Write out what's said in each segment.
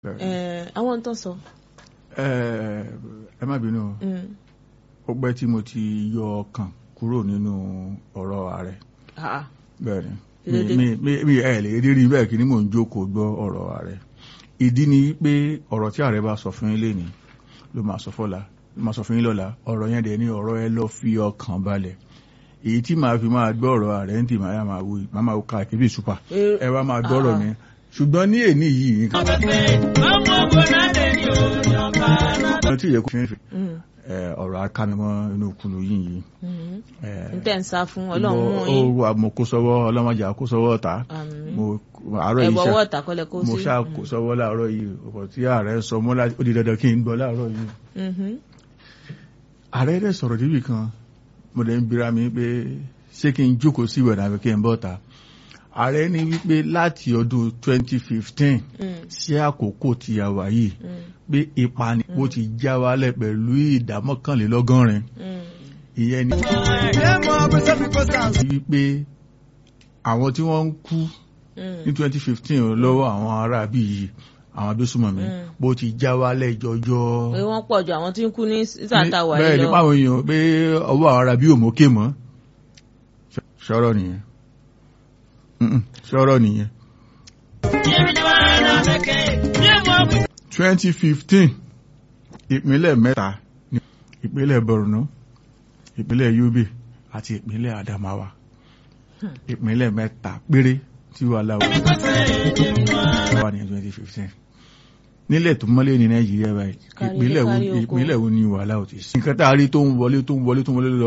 àwọn tó sọ. ẹ má bínú ó pẹ́ tí mo ti yọ ọkàn kúrò nínú ọ̀rọ̀ ààrẹ bẹ́ẹ̀ ni mi ẹ̀ lè rí bẹ́ẹ̀ kí ni mò ń jókòó gbọ́ ọ̀rọ̀ ààrẹ. ìdí ni pé ọ̀rọ̀ tí ààrẹ bá sọ fún yín lénìí ló máa sọ fún yín lọ́la ọ̀rọ̀ yẹn dẹ̀ ní ọ̀rọ̀ ẹ lọ fi ọkàn balẹ̀. èyí tí màá fi máa gbọ́ ọ̀rọ̀ ààrẹ ń tì máa wò káàkiri bí ìsúpà ẹ wá máa gbọ́ ọ̀rọ̀ mi ṣùgbọ́n ní èní yìí nǹkan tí ìyẹn kò fi ń fi ọ̀rọ̀ akámimọ́ inú kùnú yìí ntẹ̀ ń sá fún ọlọ́run mú yín. ó wà mo kó sọ́wọ́ ọlọ́mọjà kó sọ́wọ́ ọ̀tá àárọ̀ yìí ẹ̀bọ̀wọ́ ọ̀tá kọ́lẹ̀ kó sí. mo ṣáà kó sọ́wọ́ láàárọ̀ yìí ọ̀pọ̀ tí ààrẹ sọ mọ́ ó di dandan kí n gbọ́ láàárọ̀ yìí. ààrẹ rẹ̀ sọ̀rọ̀ débì kan mo dẹ̀ ń bira mi pé ṣé kí n jókòó sí ìwẹ̀ nàbẹ̀ kí n bọ́ ta. ààrẹ ní wípé láti ọdún 2015 sí àkókò tí a wà yìí pé ìpànìyàn ti já wálẹ̀ pẹ̀lú ìdá 81. ìyẹn ni wípé àwọn tí wọ́n ń kú ní 2015 lọ́wọ́ àwọn ará bí yìí àwọn abésùmọ̀mí bó ti já wálẹ̀ jọjọ. pé wọ́n pọ̀ ju àwọn tí ń kú ní sàtàwà yìí lọ. bẹ́ẹ̀ nípa àwọn èèyàn pé ọwọ́ àwọn ará bí òmókè mọ́ ṣọ́rọ̀ nìyẹn. ṣọ́rọ̀ nìyẹn. 2015 ìpínlẹ̀ mẹ́ta ní ìpínlẹ̀ Borno ìpínlẹ̀ Yobe àti ìpínlẹ̀ Adamawa ìpínlẹ̀ mẹ́ta péré tí wà láwọ́ wà ní 2015 nílẹ̀ tó mọ́lé ní Nàìjíríà báyìí ìpínlẹ̀ wo ni wà láwọ́ ti sí nǹkan tá a rí tó ń wọlé lọ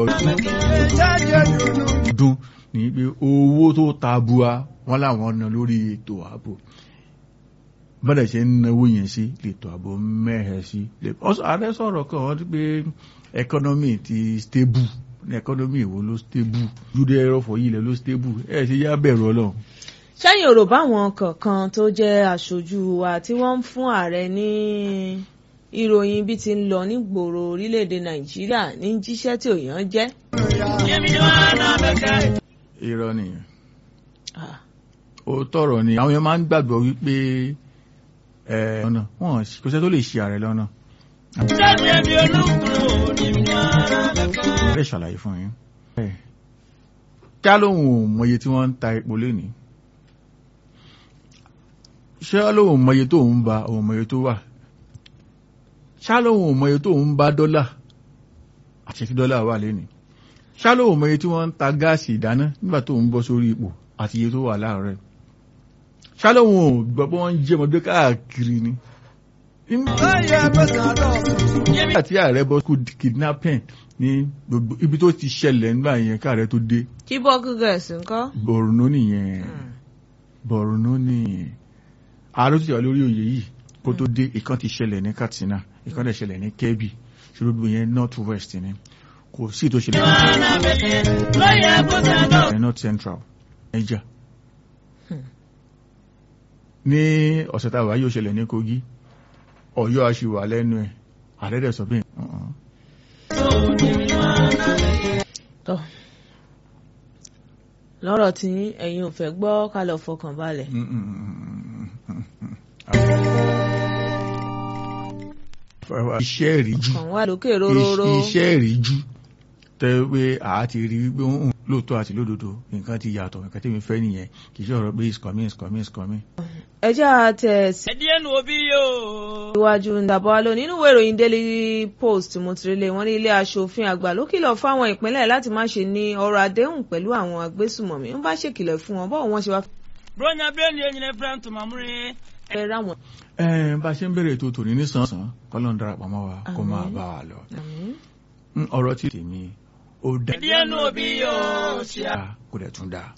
dún ní pé owó tó tabua wọ́n láwọn ná lórí ètò ààbò bọ́dẹ̀ ṣe ń náwó yẹn sí lètò ààbò mẹ́hẹ̀ sí. ààrẹ sọ̀rọ̀ kan wọ́n ti pé ẹkọ́nọ́mì ti stable ní ẹkọ́nọ́mì ìwò ló stable júdẹ ẹrọ̀fọ̀ yìí lẹ̀ ló stable ẹ̀ ṣe yá bẹ̀rù Ọlọ́run. sẹ́yìn òrò báwọn kọ̀ọ̀kan tó jẹ́ aṣojú wa tí wọ́n ń fún ààrẹ ní ìròyìn bí ti ń lọ nígboro orílẹ̀-èdè Nàìjíríà ní jíṣẹ́ tí òyàn jẹ́. irọ́ nìyẹn ó tọrọ ni àwọn yẹn máa ń gbàgbọ́ wípé ọ̀nà wọn kò sẹ́ tó lè ṣe ààrẹ lọ́nà. ẹ ṣàlàyé fún yín. kí á lóhùn ò mọye tí wọ́n ń ta epo lénìí ṣé á lóhùn mọye tó ń ba òun mọye tó wà ṣá lóhùn ò mọye tó ń ba dọ́là àti tí dọ́là wà lénìí ṣá lóhùn mọye tí wọ́n ń ta gáàsì ìdáná nígbà tó ń bọ́ sórí ipò àti iye tó wà láàárẹ̀ ṣálóhun ò gbọ́ pé wọ́n ń jẹ́ ọmọdé káàkiri ni. nígbà tí ààrẹ bọ́ kú kidnapping ní gbogbo ibi tó ti ṣẹlẹ̀ nígbà yẹn káàrẹ tó dé. kí bọ́ọ̀kì gẹ̀ẹ́sì ńkọ́. Borno nìyẹn ààrẹ tó ti wà lórí oyè yìí kó tó dé ìkan ti ṣẹlẹ̀ ní Katsina ìkan dẹ̀ ṣẹlẹ̀ ní Kebbi ṣùgbọ́n gbogbo yẹn north west ni kò sí tó ṣẹlẹ̀ ní north central Niger. ní ọ̀sẹ̀ tá a wà yóò ṣẹlẹ̀ ní Kogi Ọ̀yọ́ aṣìwà lẹ́nu ẹ̀ àrẹ́dẹ̀ sọ bí lọ́rọ̀ tí ẹ̀yin ò fẹ́ gbọ́ ká lọ fọkàn balẹ̀. iṣẹ́ ìríjú iṣẹ́ ìríjú tẹ́ pé àá ti rí wípé lóòótọ́ àti lódodo nǹkan ti yàtọ̀ nǹkan tí mi fẹ́ nìyẹn kì í ṣe ọ̀rọ̀ pé it's coming. ẹjọ́ àtẹ̀ sí. ẹdíẹ̀nù òbí yóò. iwájú ndàbọ̀ alo nínú ìwé ìròyìn Daily Post mọ̀tìrẹ́lẹ̀ wọ́n ní ilé aṣòfin àgbà ló kìlọ̀ fáwọn ìpínlẹ̀ láti má ṣe ní ọ̀rọ̀ àdéhùn pẹ̀lú àwọn agbésùmọ̀mí ń bá ṣèkìlọ̀ fún wọn báwo wọ́n ṣe wá. bronya bẹ́ẹ̀ni ẹ̀yin ẹ̀fẹ́ tó mamúre. bá a ṣe ń bẹ̀rẹ̀ ètò tòní nísànsán kọ́lọ́n darapọ̀ mọ́ wa kó máa bá wa lọ. ọ̀rọ̀ tí tèmi ó dá ẹdíẹ̀nù òbí yóò ṣe à. kò dẹ̀ tún dáa.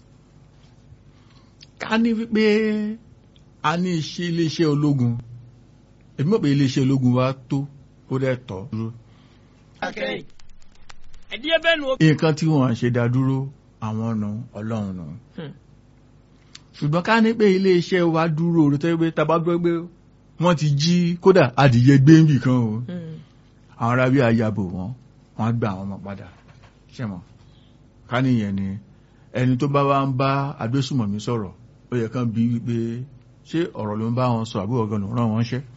ká ní wípé a ní iléeṣẹ́ ológun èmi mọ̀ pé iléeṣẹ́ ológun wa tó ó dẹ̀ tọ́ dúró. ẹdíẹ̀ bẹ́ẹ̀ nù. nǹkan tí wọ́n ṣe dá dúró àwọn ọ̀nà Ọlọ́run nù. ṣùgbọ́n ká ní pé iléeṣẹ́ wa dúró orí tẹ́ pé tàbá gbọ́ pé wọ́n ti jí kódà adìyẹ gbéǹbì kan o àwọn arábí ayabo wọ́n gbà àwọn ọmọ padà ṣẹ́mọ̀ ká níyẹn ni ẹni tó bá wá ń bá agbésùmọ̀mí sọ̀rọ̀ ó yẹ kán bí wípé ṣé ọ̀rọ̀ ló ń bá wọn sọ àbí ọ̀gán ló ń rán wọn ṣẹ́